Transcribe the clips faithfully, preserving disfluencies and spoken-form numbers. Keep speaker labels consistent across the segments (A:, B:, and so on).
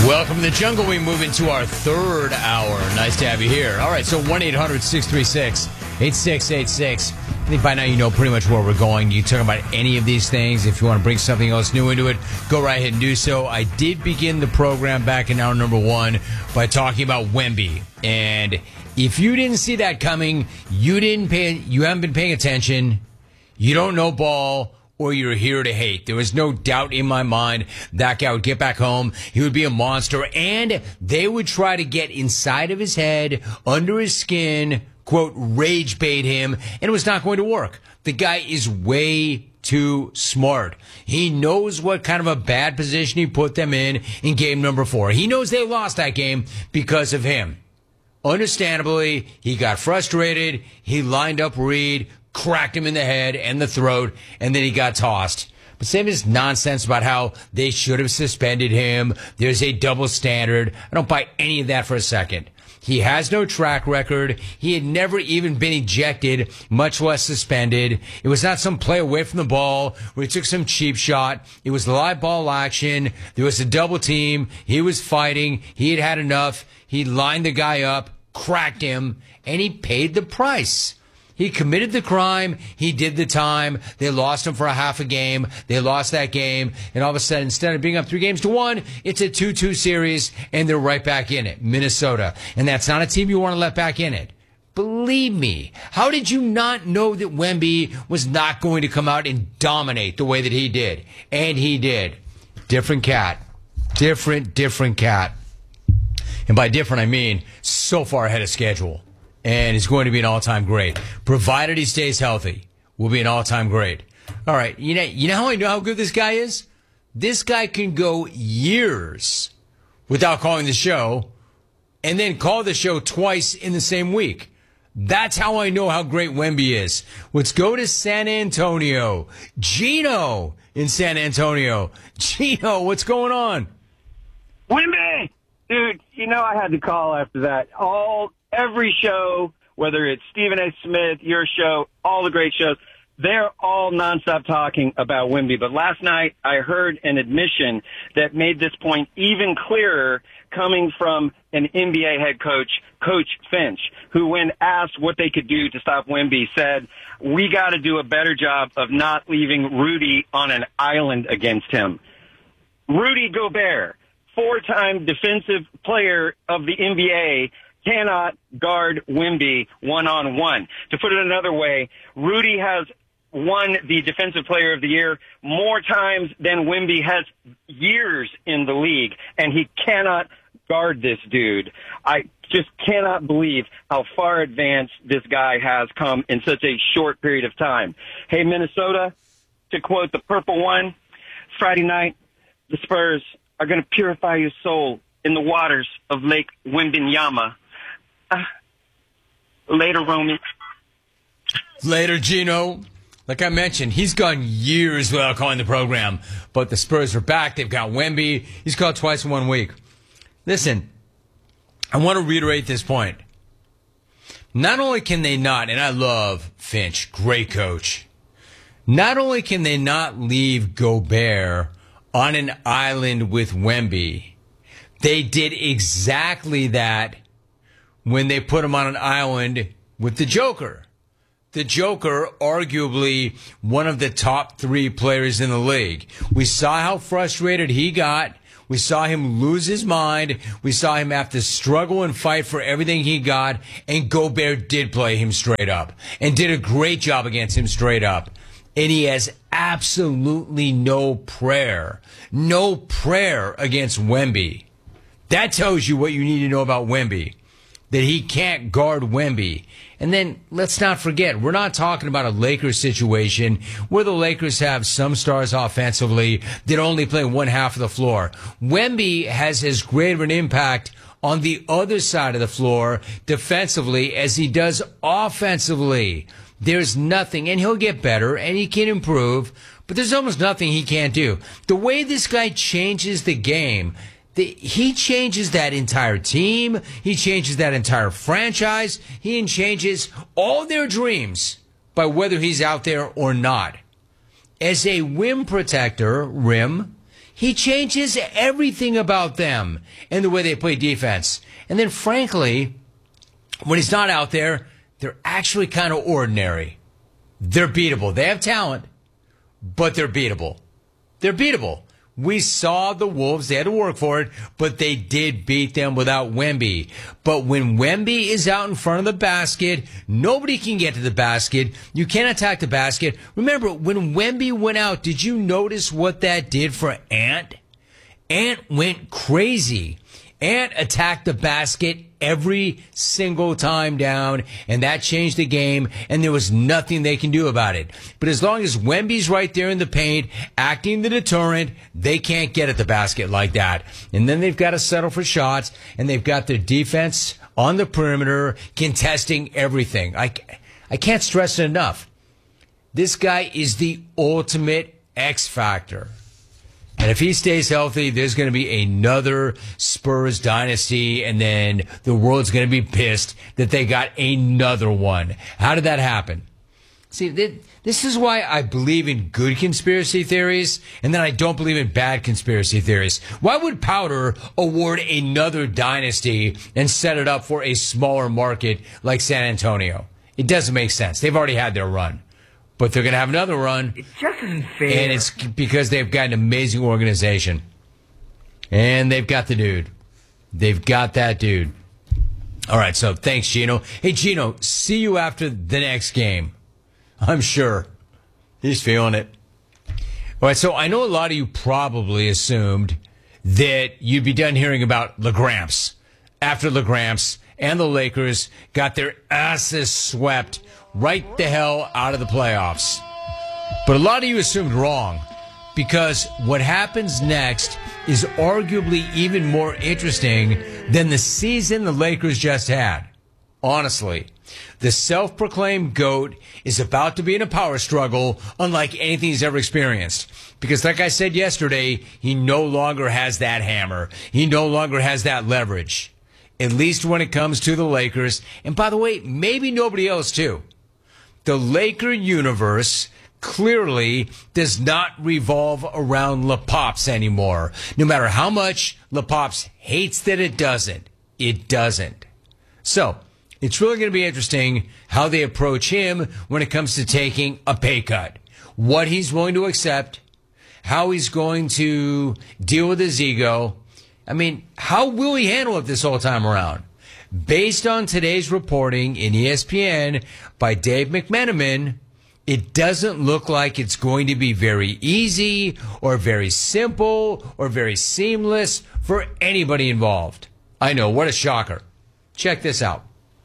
A: Welcome to the jungle. We move into our third hour. Nice to have you here. All right, so one eight hundred six three six eight six eight six. I think by now you know pretty much where we're going. You can talk about any of these things. If you want to bring something else new into it, go right ahead and do so. I did begin the program back in hour number one by talking about Wemby. And if you didn't see that coming, you didn't pay, you haven't been paying attention, you don't know ball, or you're here to hate. There was no doubt in my mind that guy would get back home. He would be a monster, and they would try to get inside of his head, under his skin, quote, rage bait him, and it was not going to work. The guy is way too smart. He knows what kind of a bad position he put them in in game number four. He knows they lost that game because of him. Understandably, he got frustrated. He lined up Reed, cracked him in the head and the throat, and then he got tossed. But same as nonsense about how they should have suspended him. There's a double standard. I don't buy any of that for a second. He has no track record. He had never even been ejected, much less suspended. It was not some play away from the ball where he took some cheap shot. It was live ball action. There was a double team. He was fighting. He had had enough. He lined the guy up, cracked him, and he paid the price. He committed the crime. He did the time. They lost him for a half a game. They lost that game. And all of a sudden, instead of being up three games to one, it's a two two series, and they're right back in it. Minnesota. And that's not a team you want to let back in it. Believe me. How did you not know that Wemby was not going to come out and dominate the way that he did? And he did. Different cat. Different, different cat. And by different, I mean so far ahead of schedule. And he's going to be an all-time great. Provided he stays healthy, will be an all-time great. All right, you know, you know how I know how good this guy is? This guy can go years without calling the show and then call the show twice in the same week. That's how I know how great Wemby is. Let's go to San Antonio. Gino in San Antonio. Gino, what's going on?
B: Wemby! Dude, you know I had to call after that. All... Every show, whether it's Stephen A. Smith, your show, all the great shows, they're all nonstop talking about Wemby. But last night, I heard an admission that made this point even clearer coming from an N B A head coach, Coach Finch, who when asked what they could do to stop Wemby said, we got to do a better job of not leaving Rudy on an island against him. Rudy Gobert, four-time defensive player of the N B A, cannot guard Wemby one-on-one. To put it another way, Rudy has won the Defensive Player of the Year more times than Wemby has years in the league, and he cannot guard this dude. I just cannot believe how far advanced this guy has come in such a short period of time. Hey, Minnesota, to quote the Purple One, Friday night, the Spurs are going to purify your soul in the waters of Lake Wembenyama. Uh, later, Romy.
A: Later, Gino. Like I mentioned, he's gone years without calling the program, but the Spurs are back. They've got Wemby. He's called twice in one week. Listen, I want to reiterate this point. Not only can they not, and I love Finch, great coach, not only can they not leave Gobert on an island with Wemby, they did exactly that when they put him on an island with the Joker. The Joker, arguably one of the top three players in the league. We saw how frustrated he got. We saw him lose his mind. We saw him have to struggle and fight for everything he got. And Gobert did play him straight up and did a great job against him straight up. And he has absolutely no prayer, no prayer against Wemby. That tells you what you need to know about Wemby. That he can't guard Wemby. And then let's not forget, we're not talking about a Lakers situation where the Lakers have some stars offensively that only play one half of the floor. Wemby has as great of an impact on the other side of the floor defensively as he does offensively. There's nothing, and he'll get better, and he can improve, but there's almost nothing he can't do. The way this guy changes the game, The, he changes that entire team. He changes that entire franchise. He changes all their dreams by whether he's out there or not. As a rim protector, rim, He changes everything about them and the way they play defense. And then, frankly, when he's not out there, they're actually kind of ordinary. They're beatable. They have talent, but they're beatable. They're beatable. We saw the Wolves. They had to work for it, but they did beat them without Wemby. But when Wemby is out in front of the basket, nobody can get to the basket. You can't attack the basket. Remember, when Wemby went out, did you notice what that did for Ant? Ant went crazy. Ant attacked the basket every single time down, and that changed the game, and there was nothing they can do about it. But as long as Wemby's right there in the paint, acting the deterrent, they can't get at the basket like that. And then they've got to settle for shots, and they've got their defense on the perimeter contesting everything. I, I can't stress it enough. This guy is the ultimate X factor. And if he stays healthy, there's going to be another Spurs dynasty, and then the world's going to be pissed that they got another one. How did that happen? See, this is why I believe in good conspiracy theories, and then I don't believe in bad conspiracy theories. Why would Powder award another dynasty and set it up for a smaller market like San Antonio? It doesn't make sense. They've already had their run. But they're going to have another run.
C: It just isn't fair.
A: And it's because they've got an amazing organization. And they've got the dude. They've got that dude. All right, so thanks, Gino. Hey, Gino, see you after the next game. I'm sure. He's feeling it. All right, so I know a lot of you probably assumed that you'd be done hearing about LaGramps after LaGramps and the Lakers got their asses swept right the hell out of the playoffs. But a lot of you assumed wrong, because what happens next is arguably even more interesting than the season the Lakers just had. Honestly, the self-proclaimed GOAT is about to be in a power struggle unlike anything he's ever experienced. Because like I said yesterday, he no longer has that hammer. He no longer has that leverage. At least when it comes to the Lakers. And by the way, maybe nobody else too. The Laker universe clearly does not revolve around LaPops anymore. No matter how much LaPops hates that it doesn't, it doesn't. So, it's really going to be interesting how they approach him when it comes to taking a pay cut. What he's willing to accept, how he's going to deal with his ego. I mean, how will he handle it this whole time around? Based on today's reporting in E S P N by Dave McMenamin, it doesn't look like it's going to be very easy or very simple or very seamless for anybody involved. I know, what a shocker. Check this out.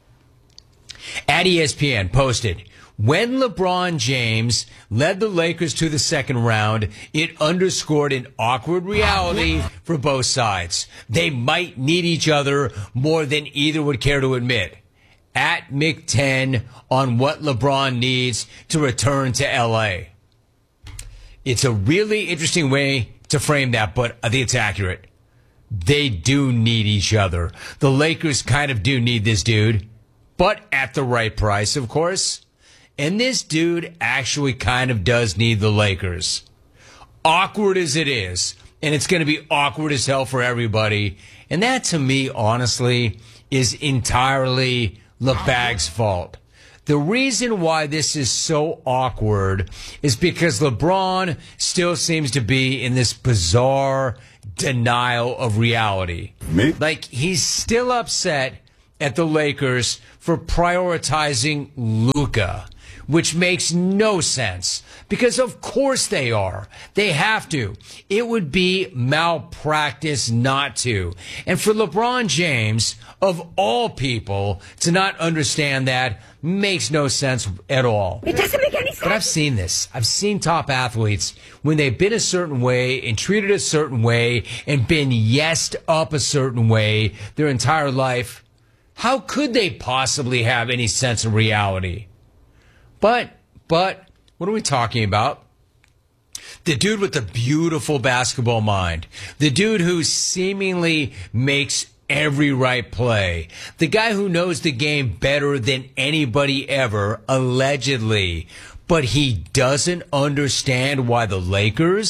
A: At E S P N posted, when LeBron James led the Lakers to the second round, it underscored an awkward reality for both sides. They might need each other more than either would care to admit. At Mick ten on what LeBron needs to return to L A. It's a really interesting way to frame that, but I think it's accurate. They do need each other. The Lakers kind of do need this dude, but at the right price, of course. And this dude actually kind of does need the Lakers. Awkward as it is, and it's going to be awkward as hell for everybody. And that, to me, honestly, is entirely LeBag's fault. The reason why this is so awkward is because LeBron still seems to be in this bizarre denial of reality.
D: Me?
A: Like, he's still upset at the Lakers for prioritizing Luka, which makes no sense, because of course they are. They have to. It would be malpractice not to. And for LeBron James, of all people, to not understand that makes no sense at all.
C: It doesn't make any sense.
A: But I've seen this. I've seen top athletes, when they've been a certain way and treated a certain way and been yesed up a certain way their entire life, how could they possibly have any sense of reality? But, but, what are we talking about? The dude with the beautiful basketball mind. The dude who seemingly makes every right play. The guy who knows the game better than anybody ever, allegedly. But he doesn't understand why the Lakers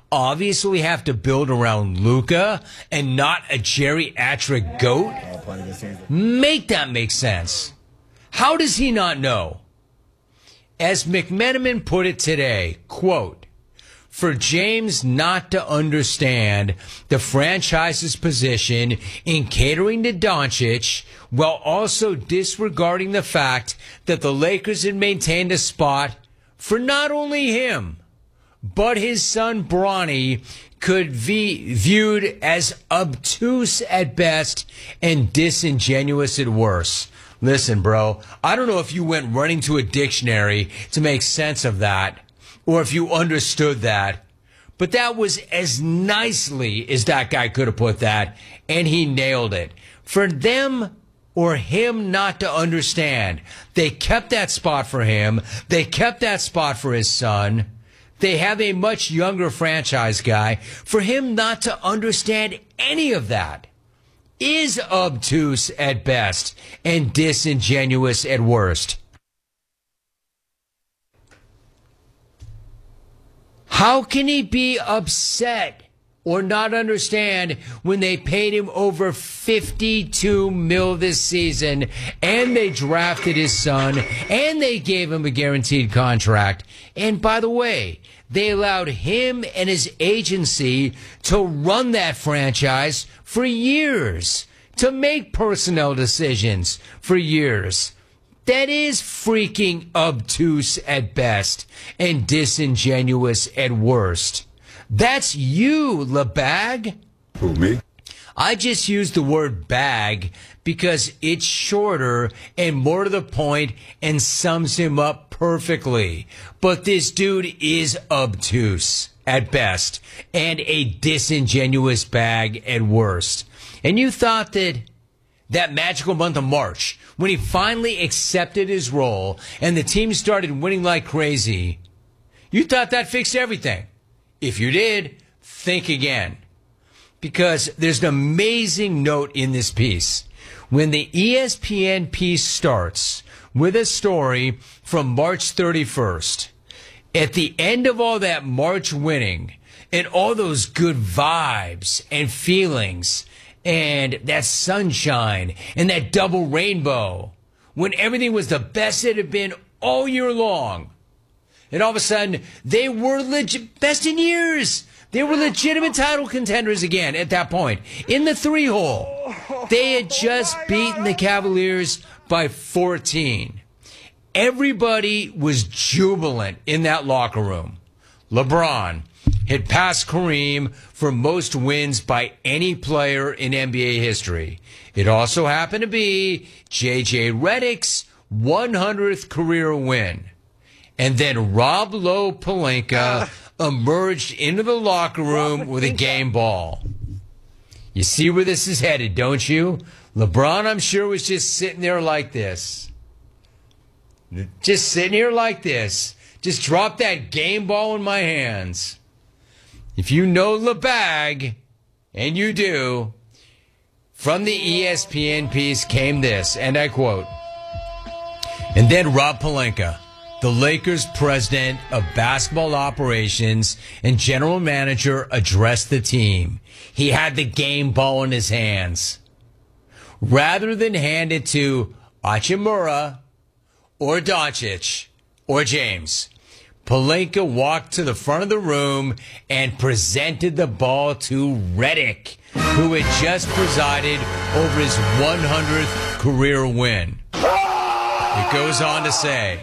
A: obviously have to build around Luka and not a geriatric goat? Make that make sense. How does he not know? As McMenamin put it today, quote, for James not to understand the franchise's position in catering to Doncic while also disregarding the fact that the Lakers had maintained a spot for not only him, but his son Bronny could be viewed as obtuse at best and disingenuous at worst. Listen, bro, I don't know if you went running to a dictionary to make sense of that, or if you understood that, but that was as nicely as that guy could have put that, and he nailed it. For them or him not to understand, they kept that spot for him, they kept that spot for his son, they have a much younger franchise guy. For him not to understand any of that is obtuse at best and disingenuous at worst. How can he be upset or not understand when they paid him over fifty-two mil this season and they drafted his son and they gave him a guaranteed contract? And by the way, they allowed him and his agency to run that franchise for years, to make personnel decisions for years. That is freaking obtuse at best and disingenuous at worst. That's you, LeBag.
C: Who, me?
A: I just used the word bag because it's shorter and more to the point and sums him up perfectly. But this dude is obtuse at best and a disingenuous bag at worst. And you thought that that magical month of March, when he finally accepted his role and the team started winning like crazy, you thought that fixed everything. If you did, think again. Because there's an amazing note in this piece. When the E S P N piece starts with a story from March thirty-first, at the end of all that March winning and all those good vibes and feelings and that sunshine and that double rainbow, when everything was the best it had been all year long, and all of a sudden they were legit best in years. They were legitimate title contenders again at that point in the three hole. They had just beaten the Cavaliers by fourteen. Everybody was jubilant in that locker room. LeBron had passed Kareem for most wins by any player in N B A history. It also happened to be J J Redick's one hundredth career win. And then Rob Lowe Pelinka emerged into the locker room with a game ball. You see where this is headed, don't you? LeBron, I'm sure, was just sitting there like this. Just sitting here like this. Just drop that game ball in my hands. If you know LeBag, and you do, from the E S P N piece came this, and I quote, and then Rob Pelinka, the Lakers president of basketball operations and general manager, addressed the team. He had the game ball in his hands. Rather than hand it to Hachimura or Doncic or James, Pelinka walked to the front of the room and presented the ball to Redick, who had just presided over his one hundredth career win. It goes on to say,